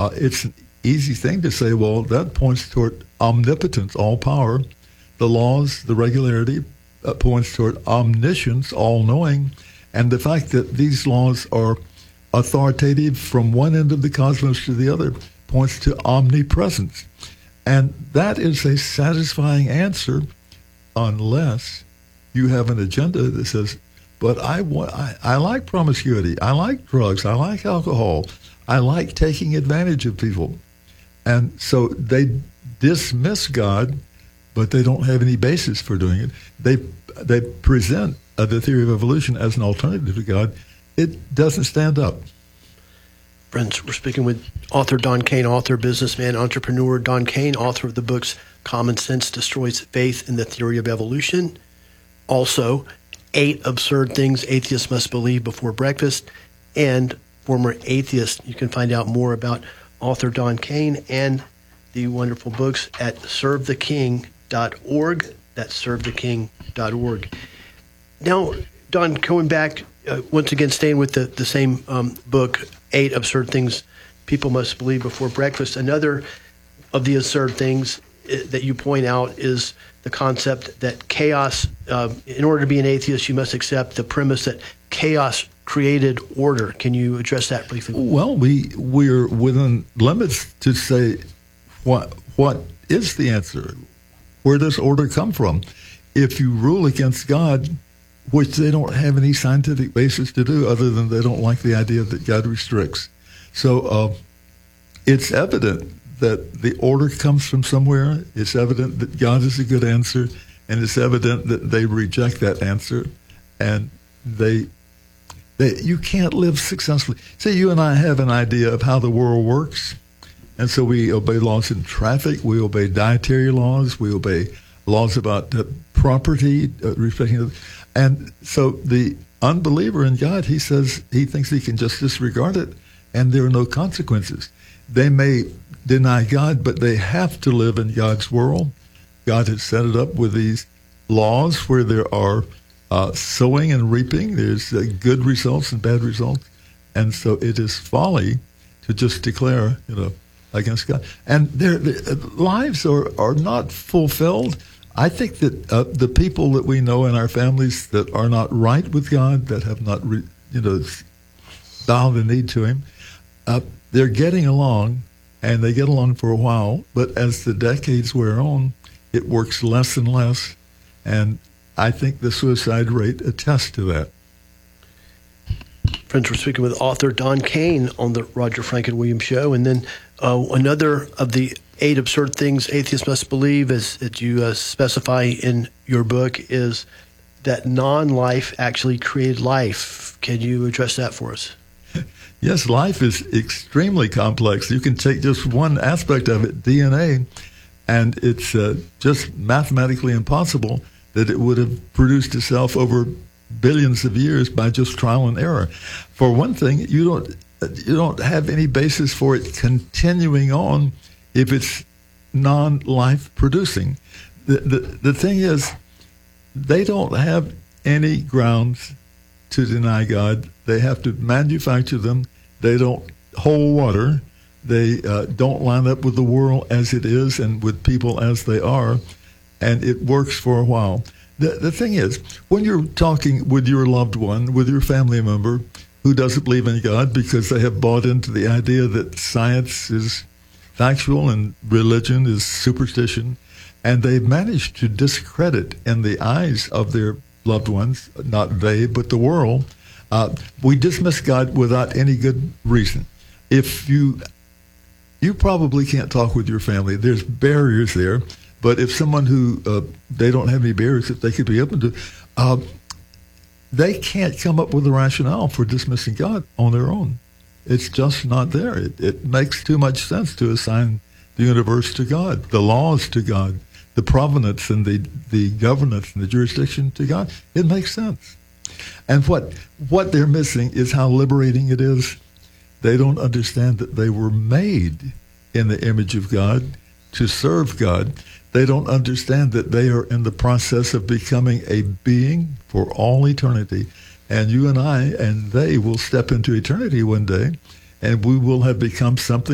it's an easy thing to say, well, that points toward omnipotence, all power. The laws, the regularity points toward omniscience, all-knowing. And the fact that these laws are authoritative from one end of the cosmos to the other points to omnipresence. And that is a satisfying answer unless you have an agenda that says, but I like promiscuity, I like drugs, I like alcohol, I like taking advantage of people. And so they dismiss God, but they don't have any basis for doing it. They present the theory of evolution as an alternative to God. It doesn't stand up. Friends, we're speaking with author Don Cain, author, businessman, entrepreneur Don Cain, author of the books Common Sense Destroys Faith in the Theory of Evolution. Also, 8 Absurd Things Atheists Must Believe Before Breakfast, and former atheist. You can find out more about author Don Cain and the wonderful books at servetheking.org. That's servetheking.org. Now, Don, going back, once again, staying with the same book, 8 Absurd Things People Must Believe Before Breakfast. Another of the absurd things that you point out is the concept that chaos, in order to be an atheist, you must accept the premise that chaos created order. Can you address that briefly? Well, we're within limits to say what is the answer? Where does order come from? If you rule against God, which they don't have any scientific basis to do other than they don't like the idea that God restricts. So it's evident that the order comes from somewhere. It's evident that God is a good answer, and it's evident that they reject that answer, and you can't live successfully. Say you and I have an idea of how the world works, and so we obey laws in traffic, we obey dietary laws, we obey laws about property, respecting. And so the unbeliever in God, he says he thinks he can just disregard it, and there are no consequences. They may deny God, but they have to live in God's world. God has set it up with these laws where there are sowing and reaping. There's good results and bad results. And so it is folly to just declare, against God. And their lives are not fulfilled. I think that the people that we know in our families that are not right with God, that have not, bowed the knee to Him, they're getting along, and they get along for a while. But as the decades wear on, it works less and less, and I think the suicide rate attests to that. Friends, we're speaking with author Don Cain on the Roger Frank and Williams Show, and then another of the 8 absurd things atheists must believe, as you specify in your book, is that non-life actually created life. Can you address that for us? Yes, life is extremely complex. You can take just one aspect of it, DNA, and it's just mathematically impossible that it would have produced itself over billions of years by just trial and error. For one thing, you don't have any basis for it continuing on if it's non-life producing. The thing is, they don't have any grounds to deny God. They have to manufacture them. They don't hold water. They don't line up with the world as it is and with people as they are, and it works for a while. The thing is, when you're talking with your loved one, with your family member who doesn't believe in God because they have bought into the idea that science is factual and religion is superstition, and they've managed to discredit in the eyes of their loved ones, not they, but the world, we dismiss God without any good reason. If you probably can't talk with your family, there's barriers there. But if someone who they don't have any barriers that they could be open to, they can't come up with a rationale for dismissing God on their own. It's just not there. It makes too much sense to assign the universe to God, the laws to God, the provenance and the governance and the jurisdiction to God. It makes sense. And what they're missing is how liberating it is. They don't understand that they were made in the image of God to serve God. They don't understand that they are in the process of becoming a being for all eternity. And you and I and they will step into eternity one day, and we will have become something